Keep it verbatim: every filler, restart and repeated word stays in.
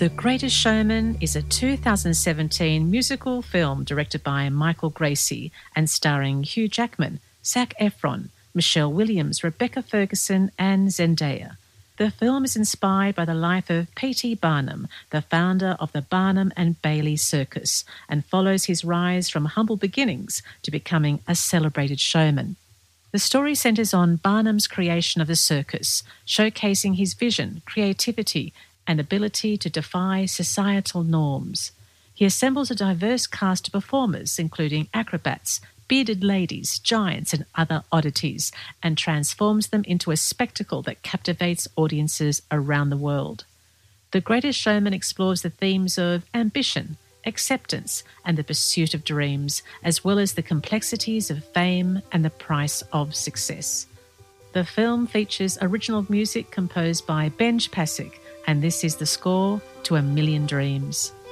The Greatest Showman is a two thousand seventeen musical film directed by Michael Gracey and starring Hugh Jackman, Zac Efron, Michelle Williams, Rebecca Ferguson and Zendaya. The film is inspired by the life of P T Barnum, the founder of the Barnum and Bailey Circus, and follows his rise from humble beginnings to becoming a celebrated showman. The story centres on Barnum's creation of the circus, showcasing his vision, creativity and ability to defy societal norms. He assembles a diverse cast of performers, including acrobats, bearded ladies, giants and other oddities, and transforms them into a spectacle that captivates audiences around the world. The Greatest Showman explores the themes of ambition, acceptance and the pursuit of dreams, as well as the complexities of fame and the price of success. The film features original music composed by Benj Pasek, and this is the score to A Million Dreams.